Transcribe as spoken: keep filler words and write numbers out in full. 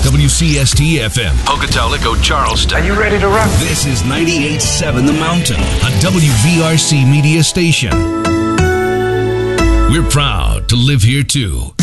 W C S T F M, Pocatello, Charleston. Are you ready to rock? This is ninety-eight point seven The Mountain, a W V R C media station. We're proud to live here too.